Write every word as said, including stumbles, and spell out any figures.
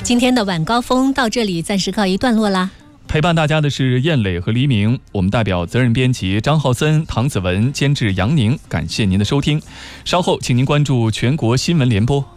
今天的晚高峰到这里暂时告一段落啦。 陪伴大家的是燕磊和黎明，我们代表责任编辑张浩森、唐子文，监制杨宁，感谢您的收听。稍后请您关注全国新闻联播。